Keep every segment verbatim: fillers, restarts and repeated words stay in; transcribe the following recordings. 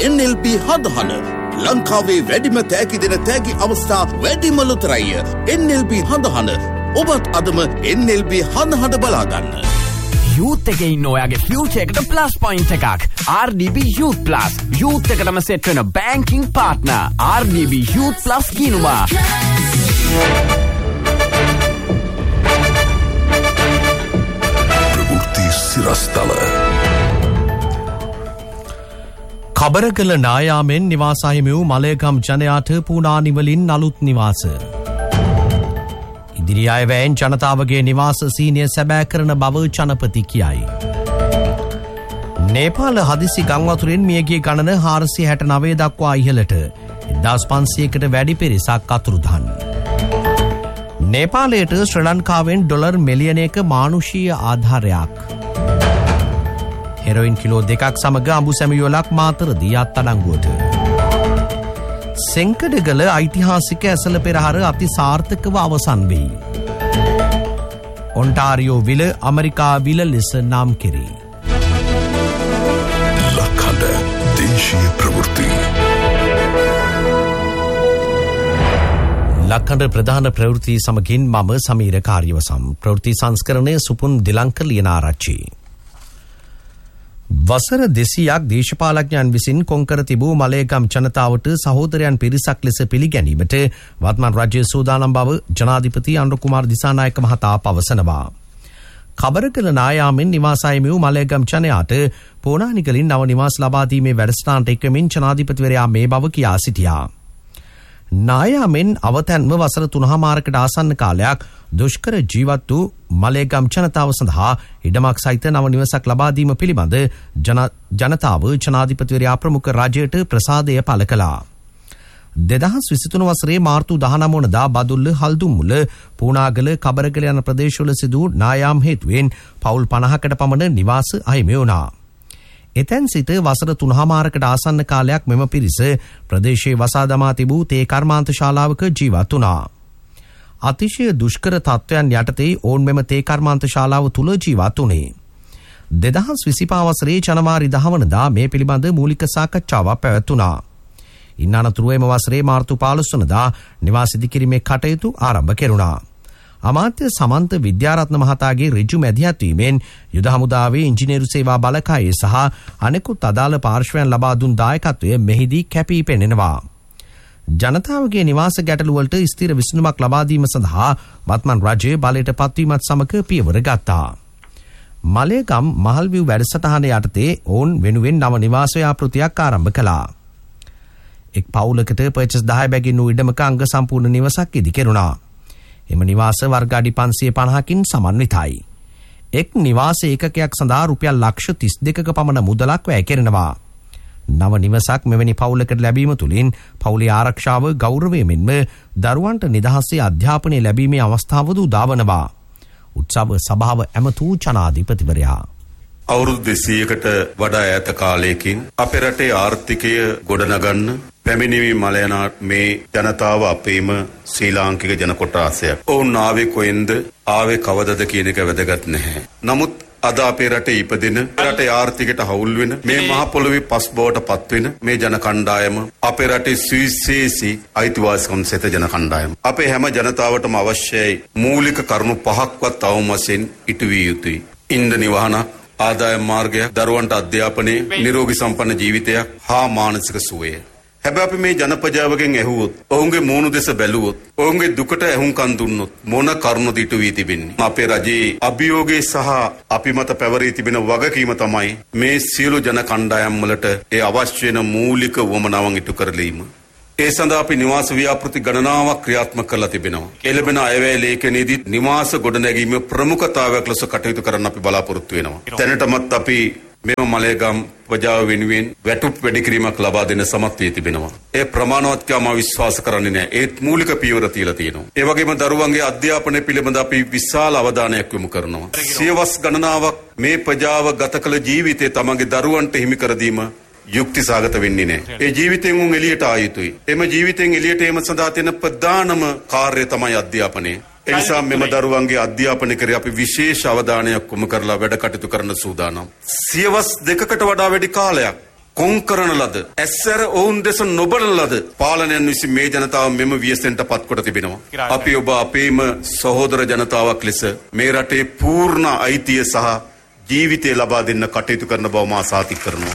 එන් L බී හදහන ලංකාවේ වැඩිම තෑගි දෙන තෑගි අවස්ථා වැඩිම ලොතරැයි එන් එල් බී හදහන ඔබත් අදම එන් එල් බී හදහන බලාගන්න. යූත් එකේ ඉන්න ඔයාගේ ෆියුචර් එකට ප්ලස් පොයින්ට් එකක්. ආර් ඩී බී Youth Plus යූත් එකටම සෙට් වෙන බැංකින් පාර්ට්නර් ආර් ඩී බී Youth Plus කියනවා. ප්‍රවෘත්ති සිරස්තල කබරගල නායාමෙන් නිවාසහිමි වූ මලයගම් ජනයාට පූනානිවලින් අලුත් නිවාස. ඉදිරි අයවැයෙන් ජනතාවගේ නිවාස සීනය සැබෑ කරන බව ජනපති කියයි. නේපාල හදිසි ගංවතුරෙන් මියගිය ගණන හාරසිය හැට නවය දක්වා ඉහළට එක්දාස් පන්සියයකට වැඩි පිරිසක් අතුරුදහන්. නේපාලයට ශ්‍රී ලංකාවෙන් ඩොලර් මිලියනයක මානුෂීය ආධාරයක්. හෙරොයින් කිලෝ දෙකක් සමග අඹු සැමියුවලක් මාතරදී අත්අඩංගුවට. සෙංකඩගල ඓතිහාසික ඇසළ පෙරහර අති සාර්ථකව අවසන් වෙයි. ඔන්ටාරියෝ විල ඇමරිකා විල ලෙස නම් කෙරේ. ලක්හඬ දේශීය ප්‍රවෘත්ති. ලක්හඬ ප්‍රධාන ප්‍රවෘත්ති සමගින් මම සමීර කාර්යවසම්. ප්‍රවෘත්ති සංස්කරණය සුපුන් දිලංක ලියනාරච්චි. වසර දෙසියක් දේශපාලඥයන් විසින් කොංකර තිබූ මලයගම් ජනතාවට සහෝදරයන් පිරිසක් ලෙස පිළිගැනීමට වත්මන් රජය සූදානම් බව ජනාධිපති අනුර කුමාර දිසානායක මහතා පවසනවා. කබරගල නායාමෙන් නිවාසහිමි වූ මලයගම් ජනයාට පෝනානිකලින් නව නිවාස ලබා දීමේ වැඩසටහනට එක්වමින් ජනාධිපතිවරයා මේ බව කියා සිටියා. නායාමෙන් අවතැන්ව වසර තුනහමාරකට ආසන්න කාලයක් දුෂ්කර ජීවත් වූ මලයගම් ජනතාව සඳහා ඉඩමක් සහිත නව නිවසක් ලබා දීම පිළිබඳ ජනතාව ජනාධිපතිවරයා ප්‍රමුඛ රජයට ප්‍රසාදය පළ කළා. දෙදහස් විසිතුන වසරේ මාර්තු දහනව වනදා බදුල්ල හල්දුම්මුල පූනාගල කබරගල යන ප්‍රදේශවල සිදු නායාම් හේතුවෙන් පවුල් පනහකට පමණ නිවාස අහිමි වුණා. එතැන් සිට වසර තුනහමාරකට ආසන්න කාලයක් මෙම පිරිස ප්‍රදේශයේ වසා දමා තිබූ තේ කර්මාන්ත ශාලාවක ජීවත් වුණා. අතිශය දුෂ්කර තත්ත්වයන් යටතේ ඔවුන් මෙම තේ කර්මාන්ත ශාලාව තුල ජීවත් වුණේ. දෙදහස් විසිපහ වසරේ ජනවාරි දහ වනදා මේ පිළිබඳ මූලික සාකච්ඡාවක් පැවැත්වුණා. ඉන් අනතුරුව එම වසරේ මාර්තු පහළොස් වනදා නිවාස ඉදිකිරීමේ කටයුතු ආරම්භ කෙරුණා. අමාත්‍ය සමන්ත විද්‍යාරත්න මහතාගේ ඍජු මැදිහත්වීමෙන් යුද හමුදාවේ ඉංජිනේරු සේවා බලකායේ සහ අනෙකුත් අදාළ පාර්ශ්වයන් ලබා දුන් දායකත්වය මෙහිදී කැපී පෙනෙනවා. ජනතාවගේ නිවාස ගැටලුවලට ස්ථිර විසඳුමක් ලබා දීම සඳහා වත්මන් රජය බලයට පත්වීමත් සමග පියවර ගත්තා. මලයගම් මහල්විව් වැඩසටහන යටතේ ඔවුන් වෙනුවෙන් නව නිවාස ව්‍යාපෘතියක් ආරම්භ කළා. එක් පවුලකට පර්චස් දහය බැගින් වූ ඉඩමක අංග සම්පූර්ණ නිවසක් ඉදි කෙරුණා. එම නිවාස වර්ග අඩි පන්සිය පනහකින් සමන්විතයි. එක් නිවාස ඒකකයක් සඳහා රුපියල් ලක්ෂ තිස් දෙකක පමණ මුදලක් වැය කෙරෙනවා. නව නිවසක් මෙවැනි පවුලකට ලැබීම තුළින් පවුලේ ආරක්ෂාව ගෞරවය මෙන්ම දරුවන්ට නිදහසේ අධ්‍යාපනය ලැබීමේ අවස්ථාවද උදාවනවා. උත්සව සභාව ඇමතූ ජනාධිපතිවරයා. අවුරුදු දෙසීයකට වඩා ඈත කාලයකින් අපේ රටේ ආර්ථිකය ගොඩනගන්න පැමිණිවි මලයන මේ ජනතාව අපේම ශ්‍රී ලාංකික ජන කොටාසයක්. ඔවුන් ආවේ කොහෙන්ද ආවේ කවදද කියන එක වැදගත් නැහැ. නමුත් අද අපේ රටේ ඉපදෙන රටේ ආර්ථිකයට හවුල් වෙන මේ මහ පොළොවේ පස් බවට පත් වෙන මේ ජන කණ්ඩායම අපේ රටේ සුවිශේෂී අයිතිවාසිකම් සහිත ජන කණ්ඩායම. අපේ හැම ජනතාවටම අවශ්‍යයි මූලික කරුණු පහක්වත් අවම වශයෙන් ඉටු විය යුතුයි. ඉන්ධන නිවහන, ආදායම් මාර්ගය, දරුවන්ට අධ්‍යාපනය, නිරෝගී සම්පන්න ජීවිතයක් හා මානසික සුවය. හැබැයි අපි මේ ජනපජාවගෙන් ඇහුවොත්, ඔවුන්ගේ මූණු දෙස බැලුවොත්, ඔවුන්ගේ දුකට ඇහුම්කන් දුන්නොත් මොන කරුණද ඉටු වී තිබෙන්නේ? අපේ රජයේ අභියෝගයේ සහ අපි මත පැවරී තිබෙන වගකීම තමයි මේ සියලු ජන කණ්ඩායම් වලට ඒ අවශ්‍ය වෙන මූලික වමනාවන් ඉටු කරලීම. ඒ සඳහා අපි නිවාස ව්‍යාපෘති ගණනාවක් ක්‍රියාත්මක කරලා තිබෙනවා. එළඹෙන අයවැය ලේඛනයේදී නිවාස ගොඩනැගීමේ ප්‍රමුඛතාවයක් ලෙස කටයුතු කරන්න අපි බලාපොරොත්තු වෙනවා. දැනටමත් අපි මෙම මලයගම් ප්‍රජාව වෙනුවෙන් වැටුප් වැඩි කිරීමක් ලබා දෙන්න සමත් වී තිබෙනවා. ඒ ප්‍රමාණවත් කම විශ්වාස කරන්නේ නැහැ. ඒත් මූලික පියවර තියලා තියෙනවා. ඒ වගේම දරුවන්ගේ අධ්‍යාපනය පිළිබඳ අපි විශාල අවධානයක් යොමු කරනවා. සියවස් ගණනාවක් මේ ප්‍රජාව ගත කළ ජීවිතය තමන්ගේ දරුවන්ට හිමි කර දීම යුක්ති සාගත වෙන්නේ නැහැ. ඒ ජීවිතෙන් උන් එළියට ආ යුතුයි. එම ජීවිතෙන් එළියට ඒම සඳහා තියෙන ප්‍රධානම කාර්යය තමයි අධ්‍යාපනය. ඒ නිසා මෙම දරුවන්ගේ අධ්‍යාපනය කරේ අපි විශේෂ අවධානයක් යොමු කරලා වැඩ කටයුතු කරන සූදානම්. සියවස් දෙකකට වඩා වැඩි කාලයක් කොන් කරන ලද ඇස්සර ඔවුන් දෙස නොබලන ලද පාලනයන් විසින් මේ ජනතාව මෙම ව්‍යසනයට පත් කොට තිබෙනවා. අපි ඔබ අපේම සහෝදර ජනතාවක් ලෙස මේ රටේ පූර්ණ අයිතිය සහ ජීවිතය ලබා දෙන්න කටයුතු කරන බව මා සාතික කරනවා.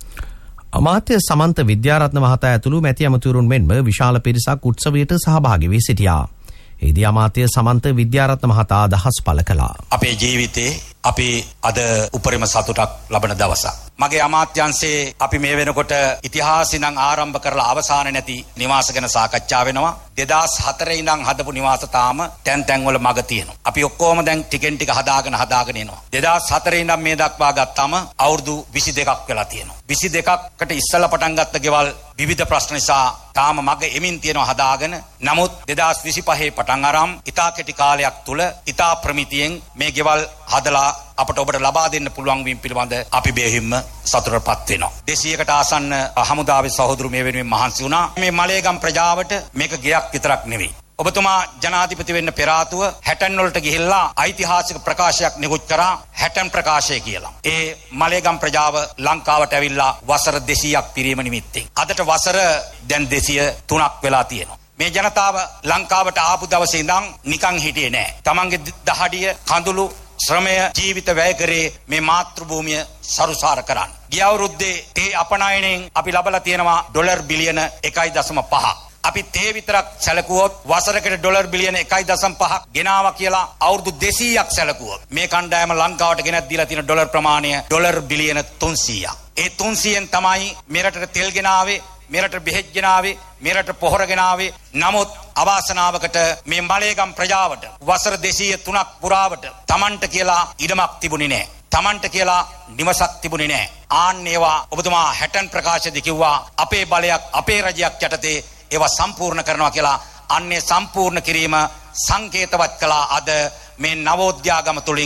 අමාත්‍ය සමන්ත විද්‍යාරත්න මහතා ඇතුළු මැති ඇමතිවරුන් මෙන්ම විශාල පිරිසක් උත්සවයට සහභාගී වී සිටියා. එහිදී අමාත්‍ය සමන්ත විද්‍යාරත්න මහතා අදහස් පළ කළා. අපේ ජීවිතේ අපි අද උපරිම සතුටක් ලබන දවසක්. මගේ අමාත්‍යංශයේ අපි මේ වෙනකොට ඉතිහාසෙ නම් ආරම්භ කරලා අවසාන නැති නිවාස ගැන සාකච්ඡා වෙනවා. දෙදාස් හතරේ ඉඳන් හදපු නිවාස තාම තැන් තැන් වල මග තියෙනවා. අපි ඔක්කොම දැන් ටිකෙන් ටික හදාගෙන හදාගෙන එනවා. දෙදාස් හතරේ ඉඳන් මේ දක්වා ගත්තාම අවුරුදු විසි දෙකක් වෙලා තියෙනවා. විසි දෙකකට ඉස්සලා පටන් ගත්ත ගෙවල් විවිධ ප්‍රශ්න නිසා තාම මග එමින් තියෙනවා හදාගෙන. නමුත් දෙදාස් විසිපහේ පටන් අරන් ඉතා කෙටි කාලයක් තුල ඉතා ප්‍රමිතියෙන් මේ ගෙවල් හදලා අපට ඔබට ලබා දෙන්න පුළුවන් වීම පිළිබඳ අපි බෙහෙවින්ම සතුටටපත් වෙනවා. දෙසීයකට ආසන්න හමුදාවේ සහෝදරු මේ වෙනුවෙන් මහන්සි වුණා. මේ මලේගම් ප්‍රජාවට මේක ගයක් විතරක් නෙවෙයි. ඔබතුමා ජනාධිපති වෙන්න පෙර ආතුව හැටන් වලට ගිහිල්ලා යිතිහාසික ප්‍රකාශයක් නිකුත් කරා හැටන් ප්‍රකාශය කියලා. ඒ මලේගම් ප්‍රජාව ලංකාවට ඇවිල්ලා වසර දෙසීයක් පිරීම නිමිත්තෙන්. අදට වසර දැන් දෙසිය තුනක් වෙලා තියෙනවා. මේ ජනතාව ලංකාවට ආපු දවසේ ඉඳන් නිකන් හිටියේ නෑ. තමන්ගේ දහඩිය කඳුළු ශ්‍රමය ජීවිත වැය කරේ මේ මාතෘ භූමිය සරුසාර කරන්න. ගිය අවුරුද්දේ තේ අපනයනයෙන් අපි ලබලා තියෙනවා ඩොලර් බිලියන එකයි දශම පහ. අපි තේ විතරක් සැලකුවොත් වසරකට ඩොලර් බිලියන එකයි දශම පහක් ගෙනාවා කියලා අවුරුදු දෙසීයක් සැලකුවොත් මේ කණ්ඩායම ලංකාවට ගෙනත් දීලා තියෙන ඩොලර් ප්‍රමාණය ඩොලර් බිලියන තුන්සීයක්. ඒ තුන්සීයෙන් තමයි මෙරටට තෙල් ගෙනාවේ, මෙරට බෙහෙත් ගෙනාවේ, මෙරට පොහොර ගෙනාවේ. නමුත් අවාසනාවකට මේ මලේගම් ප්‍රජාවට වසර දෙසීය තුනක් පුරාවට Tamanට කියලා ඉඩමක් තිබුණේ නැහැ. Tamanට කියලා නිවසක් තිබුණේ නැහැ. ආන් ඒවා ඔබතුමා හැටන් ප්‍රකාශයේදී කිව්වා අපේ බලයක් අපේ රජයක් යටතේ ඒවා සම්පූර්ණ කරනවා කියලා. අන්නේ සම්පූර්ණ කිරීම සංකේතවත් කළා අද මේ නවෝද්‍යාගම තුලින්.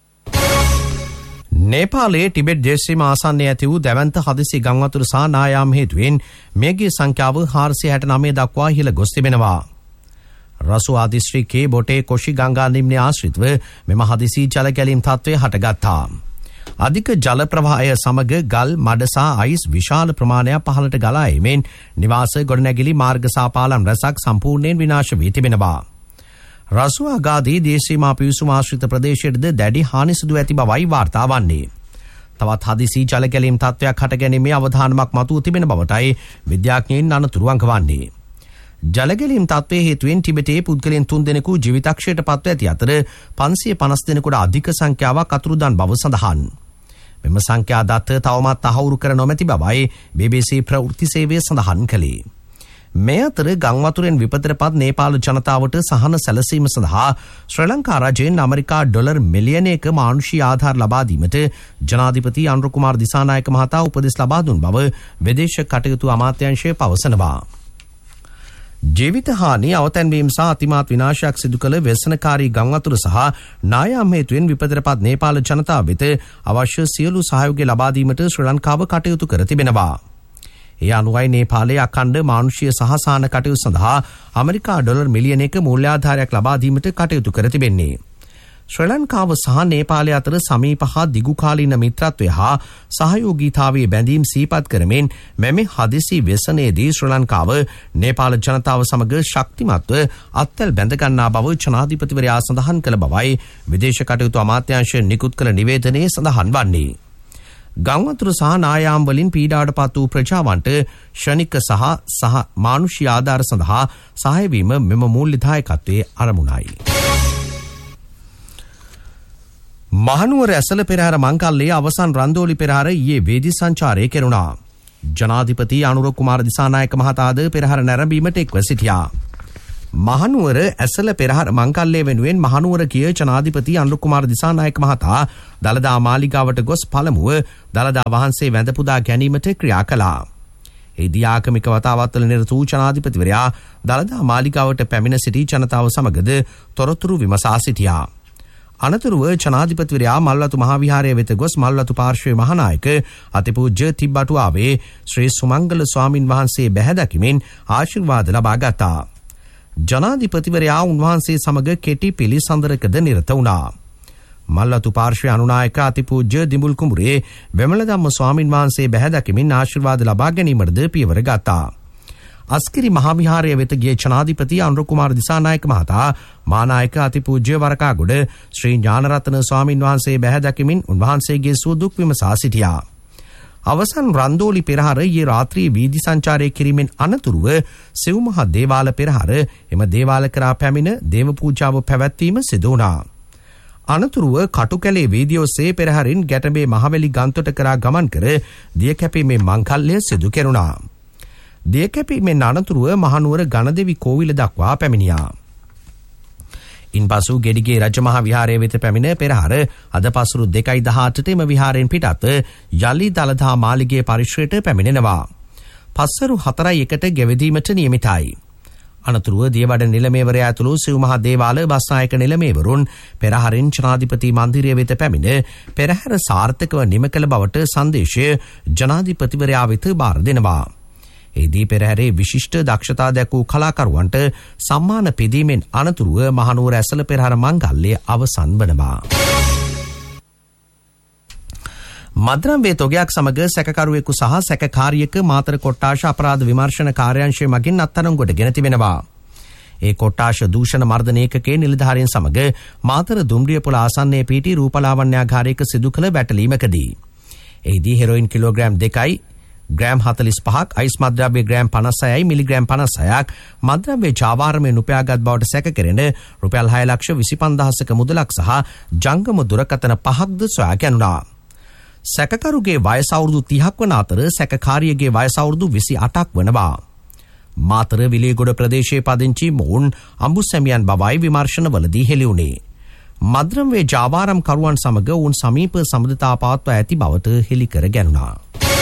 නේපාලයේ ටිබෙට් දේශීය ආසන්නයේ ඇති වූ දැවැන්ත හදිසි ගංවතුර සහ නායාම් හේතුවෙන් මේගේ සංඛ්‍යාව හාරසිය හැට නවය දක්වා ඉහළ ගොස් තිබෙනවා. රසුවා දිස්ත්‍රික්කයේ බොටේ කොෂි ගංගා නිම්නය ආශ්‍රිතව මෙම හදිසි ජල ගැලීම් තත්ත්වය හටගත්තා. අධික ජල ප්‍රවාහය සමග ගල් මඩ සහ අයිස් විශාල ප්‍රමාණයක් පහළට ගලා එමින් නිවාස ගොඩනැගිලි මාර්ග සහ පාලම් රැසක් සම්පූර්ණයෙන් විනාශ වී තිබෙනවා. රසුවා ගාදී දේශීය පිවිසුම ආශ්‍රිත ප්‍රදේශයේද දැඩි හානි සිදු ඇති බවයි වාර්තා වන්නේ. තවත් හදිසි ජල ගැලීම් තත්ත්වයක් හට ගැනීමේ අවධානමක් මතුව තිබෙන බවටයි විද්‍යාඥයින් අනතුරු අඟවන්නේ. ජල ගැලීම් තත්ත්වයේ හේතුවෙන් ටිබෙටයේ පුද්ගලයන් තුන් දෙනෙකු ජීවිතක්ෂයට පත්ව ඇති අතර පන්සිය පනස් දෙනෙකුට අධික සංඛ්‍යාවක් අතුරුදන් බව සඳහන්. මෙම සංඛ්‍යා දත්ත තවමත් තහවුරු කර නොමැති බවයි බී බී සී ප්‍රවෘත්ති සේවය සඳහන් කළේ. මේ අතර ගංවතුරෙන් විපතටපත් නේපාල ජනතාවට සහන සැලසීම සඳහා ශ්‍රී ලංකා රජයෙන් ඇමරිකා ඩොලර් මිලියනයක මානුෂීය ආධාර ලබා දීමට ජනාධිපති අනුර කුමාර දිසානායක මහතා උපදෙස් ලබා දුන් බව විදේශ කටයුතු අමාත්‍යාංශය පවසනවා. ජීවිත හානි අවතැන්වීම සහ අතිමාත් විනාශයක් සිදු කළ ව්‍යසනකාරී ගංවතුර සහ නායාම් හේතුවෙන් විපතටපත් නේපාල ජනතාව වෙත අවශ්‍ය සියලු සහයෝගය ලබා දීමට ශ්‍රී ලංකාව කටයුතු කර තිබෙනවා. ඒ අනුවයි නේපාලයේ අඛණ්ඩ මානුෂීය සහ සාහන කටයුතු සඳහා ඇමරිකා ඩොලර් මිලියනයක මූල්‍යාධාරයක් ලබා දීමට කටයුතු කර තිබෙන්නේ. ශ්‍රී ලංකාව සහ නේපාලය අතර සමීප හා දිගුකාලීන මිත්‍රත්වය හා සහයෝගීතාවයේ බැඳීම් සිහිපත් කරමින් මෙම හදිසි ව්‍යසනයේදී ශ්‍රී ලංකාව නේපාල ජනතාව සමග ශක්තිමත්ව අත්වැල් බැඳ ගන්නා බව ජනාධිපතිවරයා සඳහන් කළ බවයි විදේශ කටයුතු අමාත්‍යාංශය නිකුත් කළ නිවේදනයේ සඳහන් වන්නේ. ගංවතුර සහ නායාම් වලින් පීඩාවට පත් වූ ප්‍රජාවන්ට ශනික සහ සහ මානුෂීය ආධාර සඳහා සහාය වීම මෙම මූල්‍යදායකත්වයේ අරමුණයි. මහනුවර ඇසළ පෙරහර මංකල්ලේ අවසන් රන්දෝලි පෙරහර ඊයේ වේදි සංචාරය කෙරුණා. ජනාධිපති අනුර කුමාර දිසානායක මහතාද පෙරහර නැරඹීමට එක්ව සිටියා. මහනුවර ඇසළ පෙරහර මංකල්ලේ වෙනුවෙන් මහනුවර කිය ජනාධිපති අනුර කුමාර දිසානායක මහතා දළදා මාලිගාවට ගොස් පළමුව දළදා වහන්සේ වැඳ පුදා ගැනීමට ක්‍රියා කළා. එහිදී ආගමික වතාවත්වල නිරත වූ ජනාධිපතිවරයා දළදා මාලිගාවට පැමිණ සිටි ජනතාව සමගද තොරතුරු විමසා සිටියා. අනතුරුව ජනාධිපතිවරයා මල්වතු මහාවිහාරය වෙත ගොස් මල්වතු පාර්ශ්වයේ මහානායක අතිපූජ්‍ය තිබ්බටුවාවේ ශ්‍රී සුමංගල ස්වාමින් වහන්සේ බැහැ දකිමින් ආශිර්වාද ලබා ගත්තා. ජනාධිපතිවරයා උන්වහන්සේ සමග කෙටි පිළිසඳරකද නිරත වුණා. මල්වතු පාර්ශ්වයේ අනුනායක අතිපූජ්‍ය දිඹුල් කුඹුරේ වෙමළදම්ම ස්වාමින් වහන්සේ බැහැ දකිමින් ආශිර්වාද ලබා ගැනීමටද පියවර ගත්තා. අස්කිරි මහාවිහාරය වෙත ගිය ජනාධිපති අනුර කුමාර දිසානායක මහතා මානායක අතිපූජ්‍ය වරකාගොඩ ශ්‍රී ඥානරත්න ස්වාමින් වහන්සේ බැහැ දකිමින් උන්වහන්සේගේ සුව දුක් විමසා සිටියා. අවසන් රන්දෝලි පෙරහර ඊයේ රාත්‍රියේ වීදි සංචාරය කිරීමෙන් අනතුරුව සෙව්මහා දේවාල පෙරහර එම දේවාල කරා පැමිණ දේව පූජාව පැවැත්වීම සිදු වුණා. අනතුරුව කටුකැලේ වීදි ඔස්සේ පෙරහරින් ගැටඹේ මහවැලි ගන්තොට කරා ගමන් කර දිය කැපීමේ මංගල්‍ය සිදු කෙරුණා. දිය කැපීමෙන් අනතුරුව මහනුවර ගණදෙවි කෝවිල දක්වා පැමිණියා. ඉන්පසු ගෙඩිගේ රජමහා විහාරය වෙත පැමිණ පෙරහර අද පසුරු දෙකයි දහඅටට එම විහාරයෙන් පිටත් යලි දළදා මාලිගයේ පරිශ්‍රයට පැමිණෙනවා. පස්වරු හතරයි එකට ගෙවදීමට නියමිතයි. අනතුරුව දියවඩ නිලමේවරයා ඇතුළු සිව්මහා දේවාල බස්නායක නිලමේවරුන් පෙරහරින් ජනාධිපති මන්දිරය වෙත පැමිණ පෙරහැර සාර්ථකව නිම කළ බවට සංදේශය ජනාධිපතිවරයා වෙත බාර දෙනවා. එදී පෙරහැරේ විශිෂ්ට දක්ෂතා දැක්වූ කලාකරුවන්ට සම්මාන පිදීමෙන් අනතුරුව මහනුවර ඇසළ පෙරහර මංගල්‍යය අවසන් වනවා. මද්‍රව්‍ය තොගයක් සමග සැකකරුවෙකු සහ සැකකාරියක මාතර කොට්ටාශ අපරාධ විමර්ශන කාර්යාංශය මගින් අත්අඩංගුවට ගෙන තිබෙනවා. ඒ කොට්ටාශ දූෂණ මර්දන ඒකකයේ නිලධාරීන් සමග මාතර දුම්රියපොළ ආසන්නයේ පිහිටි රූපලාවන්‍යාගාරයක සිදු කළ වැටලීමකදී එහිදී හෙරොයින් කිලෝග්‍රෑම් දෙකයි ග්‍රෑම් හතලිස් පහක් අයිස් මද්‍රව්‍ය ග්‍රෑම් පනස්සයයි මිලිග්‍රෑම් පනස්සයක් මද්‍රව්‍ය ජාවාරමයෙන් උපයාගත් බවට සැක කෙරෙන රුපියල් හය ලක්ෂ විසි පන්දහසක මුදලක් සහ ජංගම දුරකථන පහක්ද සොයා ගැනුණා. සැකකරුගේ වයස අවුරුදු තිහක් වන අතර සැකකාරියගේ වයස අවුරුදු විසි අටක් වනවා. මාතර විලේගොඩ ප්‍රදේශයේ පදිංචි මොවුන් අඹුසැමියන් බවයි විමර්ශනවලදී හෙළි වුණේ. මද්‍රව්‍ය ජාවාරම් කරුවන් සමග ඔවුන් සමීප සම්බන්ධතා පවත්වා ඇති බවට හෙළි කර ගැනුණා.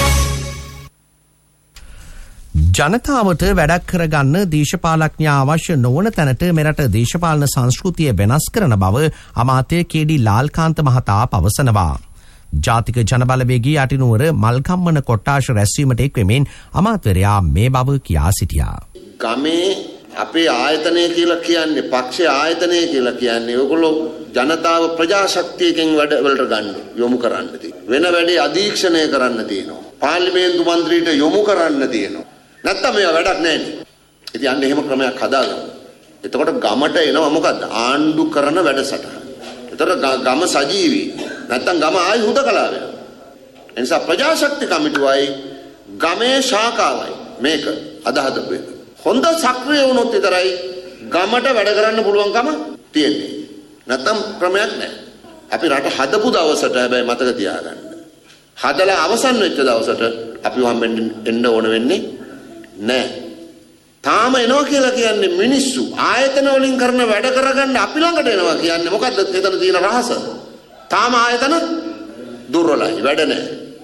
ජනතාවට වැඩක් කරගන්න දේශපාලඥයා අවශ්‍ය නොවන තැනට මෙරට දේශපාලන සංස්කෘතිය වෙනස් කරන බව අමාත්‍ය කේ.ඩී. ලාල්කාන්ත මහතා පවසනවා. ජාතික ජනබලවේගී අටිනුවර මල්කම්මන කොට්ටාශ රැස්වීමට එක්වෙමින් අමාත්‍යවරයා මේ බව කියා සිටියා. ගමේ අපේ ආයතනය කියලා කියන්නේ පක්ෂයේ ආයතනය කියලා කියන්නේ ඔයගොල්ලෝ ජනතාව ප්‍රජාශක්තියකින් වැඩවලට ගන්න යොමු කරන්න තියෙනවා. වෙන වැඩේ අධීක්ෂණය කරන්න තියෙනවා. පාර්ලිමේන්තු මන්ත්‍රීට යොමු කරන්න තියෙනවා. නැත්තම් මේවා වැඩක් නැහැ නේ. ඉතින් අන්න එහෙම ක්‍රමයක් හදාගමු. එතකොට ගමට එනවා මොකද්ද? ආණ්ඩු කරන වැඩසටහන. එතකොට ගම සජීවී. නැත්තම් ගම ආයි හුදකලා වෙනවා. ඒ නිසා ප්‍රජාශක්ති කමිටුවයි ගමේ ශාඛාවයි මේක අදහදපු එක. හොඳ සක්‍රිය වුණොත් විතරයි ගමට වැඩ කරන්න පුළුවන්කම තියෙන්නේ. නැත්තම් ක්‍රමයක් නැහැ. අපි රට හදපු දවසට හැබැයි මතක තියාගන්න. හදලා අවසන් වෙච්ච දවසට අපි හම්බෙන්න එන්න ඕන වෙන්නේ නෑ. තාම එනවා කියලා කියන්නේ මිනිස්සු ආයතන වලින් කරන වැඩ කරගන්න අපි ළඟට එනවා කියන්නේ මොකද්ද එතන තියෙන රහස? තාම ආයතන දුර්වලයි වැඩ නෑ.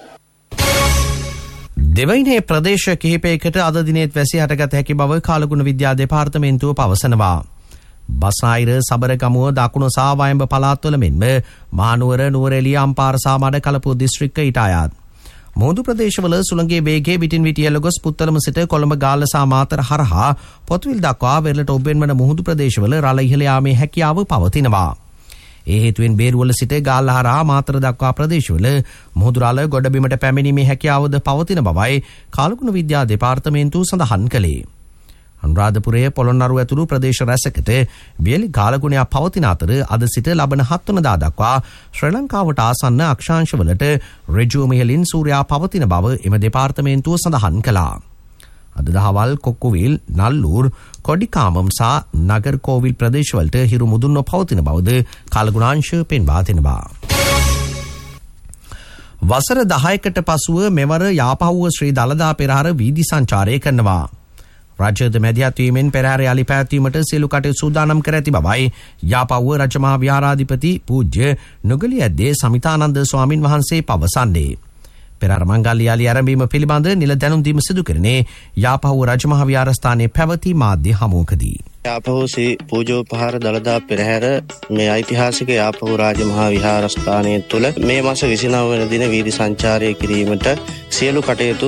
දෙවයිනේ ප්‍රදේශ කිහිපයකට අද දිනෙත් වැසි හටගත හැකි බව කාලගුණ විද්‍යා දෙපාර්තමේන්තුව පවසනවා. බස්නාහිර සබරගමුව දකුණු සහ වයඹ පළාත්වල මෙන්ම මහනුවර නුවරඑළිය අම්පාර සහ මඩකලපුව දිස්ත්‍රික්ක ඊට අයත්. මුහුදු ප්‍රදේශවල සුළඟේ වේගයේ විටින් විට ඉහළ ගොස් පුත්තලම සිට කොළඹ ගාල්ල සහ මාතර හරහා පොතුවිල් දක්වා වෙරළට ඔබ්බෙන් වන මුහුදු ප්‍රදේශවල රළ ඉහළ යාමේ හැකියාව පවතිනවා. ඒ හේතුවෙන් බේරුවල සිට ගාල්ල හරහා මාතර දක්වා ප්‍රදේශවල මුහුදු රළ ගොඩබිමට පැමිණීමේ හැකියාවද පවතින බවයි කාලගුණ විද්‍යා දෙපාර්තමේන්තුව සඳහන් කළේ. අනුරාධපුරයේ පොළොන්නරුව ඇතුළු ප්‍රදේශ රැසකට වියලි කාලගුණයක් පවතින අතර අද සිට ලබන හත් වනදා දක්වා ශ්‍රී ලංකාවට ආසන්න අක්ෂාංශවලට ඍජුව ඉහළින් සූර්යයා පවතින බව එම දෙපාර්තමේන්තුව සඳහන් කළා. අද දහවල් කොක්කුවිල්, නල්ලූර්, කොඩිකාමම් සහ නගරකෝවිල් ප්‍රදේශවලට හිරු මුදුන්ව පවතින බවද කාලගුණාංශ පෙන්වා දෙනවා. වසර දහයකට පසුව මෙවර යාපහුව ශ්‍රී දළදා පෙරහර වීදි සංචාරය කරනවා. රාජ්‍යද මැදිහත්වීමෙන් පෙරහැර යළි පැවැත්වීමට සියලු කටයුතු සූදානම් කර ඇති බවයි යාපහුව රජමහා විහාරාධිපති පූජ්‍ය නුගලිය ඇද්දේ සමිතානන්ද ස්වාමින් වහන්සේ පවසන්නේ. පෙරහැර මංගල්‍ය යළි ආරම්භීම පිළිබඳ නිල දැනුම් දීම සිදු කරන්නේ යාපහුව රජමහා විහාරස්ථානයේ පැවති මාධ්‍ය හමුවකදී. යාපහුව ශ්‍රී පූජෝපහාර දළදා පෙරහැර මේ ඓතිහාසික යාපහුව රාජමහා විහාරස්ථානයේ තුල මේ මාස විසිනව වන දින වීදි සංචාරය කිරීමට සියලු කටයුතු